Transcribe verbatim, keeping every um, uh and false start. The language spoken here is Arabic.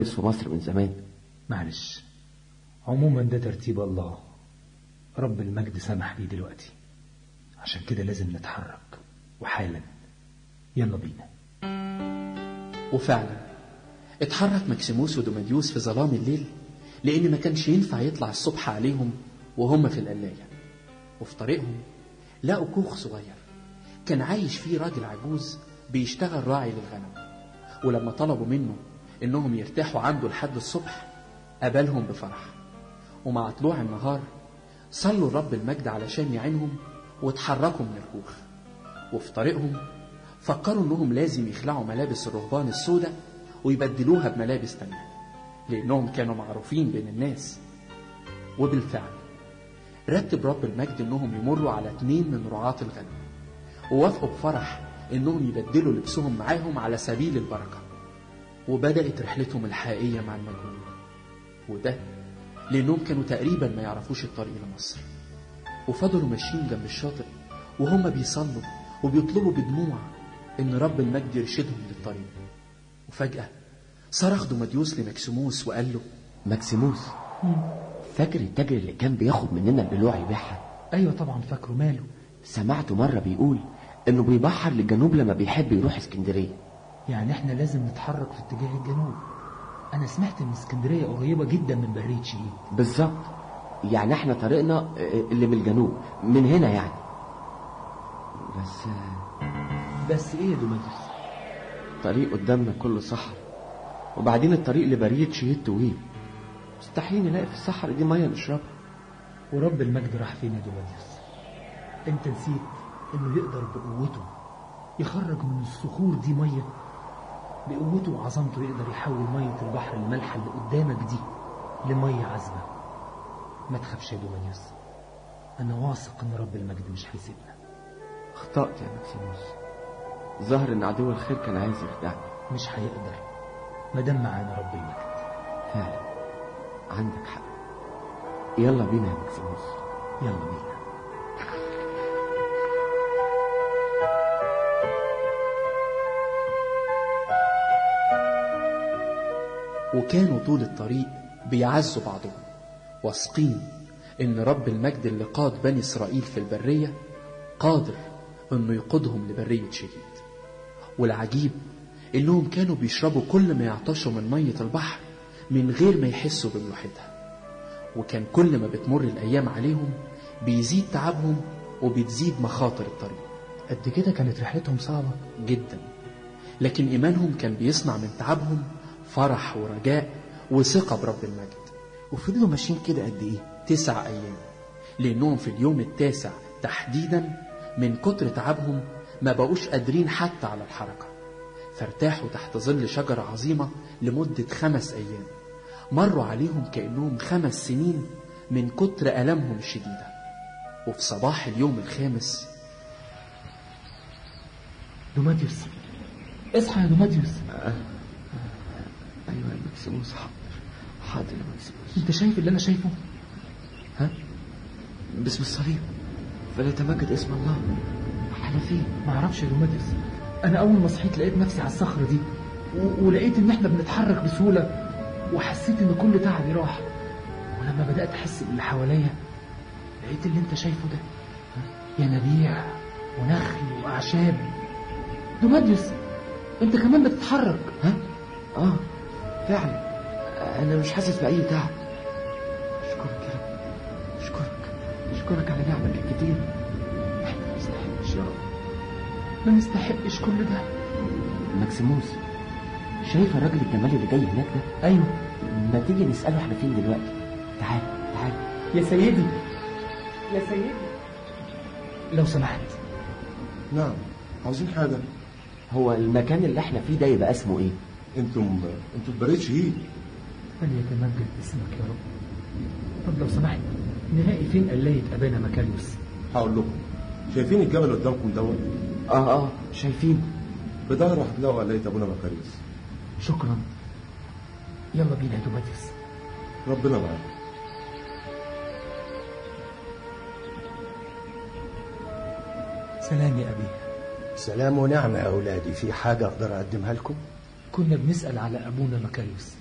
في مصر من زمان. معلش، عموما ده ترتيب الله، رب المجد سمح بيه دلوقتي، عشان كده لازم نتحرك وحالا. يلا بينا. وفعلا اتحرك مكسيموس ودوماديوس في ظلام الليل، لأن ما كانش ينفع يطلع الصبح عليهم وهم في القلاية. وفي طريقهم لقوا كوخ صغير كان عايش فيه راجل عجوز بيشتغل راعي للغنم، ولما طلبوا منه إنهم يرتاحوا عنده لحد الصبح قابلهم بفرح. ومع طلوع النهار صلوا رب المجد علشان يعينهم وتحركوا من الكوخ. وفي طريقهم فكروا إنهم لازم يخلعوا ملابس الرهبان السوداء ويبدلوها بملابس تانية، لأنهم كانوا معروفين بين الناس. وبالفعل رتب رب المجد إنهم يمروا على اتنين من رعاة الغنم، ووافقوا بفرح إنهم يبدلوا لبسهم معاهم على سبيل البركة. وبدأت رحلتهم الحقيقية مع المجهول، وده لأنهم كانوا تقريبا ما يعرفوش الطريق لمصر. وفضلوا ماشيين جنب الشاطئ وهم بيصلوا وبيطلبوا بدموع إن رب المجد يرشدهم للطريق. وفجأة صرخ دوماديوس لمكسيموس وقال له: مكسيموس، فاكر التاجر اللي كان بياخد مننا البلوع يبيعها؟ أيوة طبعا فاكره، ماله؟ سمعته مرة بيقول إنه بيبحر للجنوب لما بيحب يروح اسكندرية. يعني احنا لازم نتحرك في اتجاه الجنوب. أنا سمعت إن اسكندرية قريبة جدا من برية شهيد. بالظبط، يعني احنا طريقنا اللي من الجنوب من هنا يعني. بس بس ايه يا دوماديوس؟ طريق قدامنا كله صحراء، وبعدين الطريق لبرية شهيد طويل، مستحيل نلاقي في الصحراء دي مية نشربها. ورب المجد راح فين يا دوماديوس؟ انت نسيت انه يقدر بقوته يخرج من الصخور دي مية؟ بقوته وعظمته يقدر يحول مية البحر المالحة اللي قدامك دي لمية عذبة. ما تخافش يا دوماديوس، انا واثق ان رب المجد مش هيسيبنا. اخطأت يا مكسيموس، ظهر ان عدو الخير كان عايز يخدعني. مش هيقدر ما دام معانا رب المجد. فعلا عندك حق. يلا بينا يا مكسيموس، يلا بينا. وكانوا طول الطريق بيعزوا بعضهم، واثقين ان رب المجد اللي قاد بني اسرائيل في البرية قادر انه يقودهم لبرية شهيد. والعجيب انهم كانوا بيشربوا كل ما يعطشوا من مية البحر من غير ما يحسوا بملوحتها. وكان كل ما بتمر الايام عليهم بيزيد تعبهم وبتزيد مخاطر الطريق. قد كده كانت رحلتهم صعبة جدا، لكن ايمانهم كان بيصنع من تعبهم فرح ورجاء وثقة برب المجد. وفضلوا ماشيين كده قد ايه؟ تسع ايام، لانهم في اليوم التاسع تحديدا من كتر تعبهم ما بقوش قادرين حتى على الحركة، فارتاحوا تحت ظل شجرة عظيمة لمدة خمس ايام مروا عليهم كأنهم خمس سنين من كتر ألمهم الشديدة. وفي صباح اليوم الخامس: دوماديوس، اصحى يا دوماديوس. آه. ايوه يا مكسيموس، حاضر حاضر يا مكسيموس. انت شايف اللي انا شايفه؟ ها؟ باسم الصليب فليتمجد اسم الله. احنا فين؟ ما اعرفش يا دوماديوس، انا اول ما صحيت لقيت نفسي على الصخرة دي و... ولقيت ان احنا بنتحرك بسهولة، وحسيت ان كل تعبي راح. ولما بدأت احس باللي حواليا لقيت اللي انت شايفه ده، ينابيع ونخل واعشاب. دوماديوس، انت كمان بتتحرك. ها؟ اه فعلا، انا مش حاسس باي تعب. اشكرك يا رب، اشكرك اشكرك على نعمك الكتير. احنا ما نستحقش يا رب، ما نستحقش كل ده. مكسيموس، شايف الراجل الجمالي اللي جاي هناك ده؟ ايوه. ما تيجي نسأله احنا فين دلوقتي؟ تعال تعال يا سيدي، يا سيدي لو سمحت. نعم، عاوزين حاجة؟ هو المكان اللي احنا فيه ده يبقى اسمه ايه؟ انتم انتم في برية شهيد. فليتمجد اسمك يا رب. طب لو سمحت، نلاقي فين قلاية ابانا مكاريوس؟ هقول لكم، شايفين الجبل قدامكم دوت؟ اه اه شايفين. بظهره هتلاقوا قلاية ابونا مكاريوس. شكرا. يلا بينا يا دوماديوس. ربنا معاك. سلام يا أبي. سلام ونعمة يا أولادي. في حاجة أقدر أقدمها لكم؟ كنا بنسأل على أبونا مكاريوس.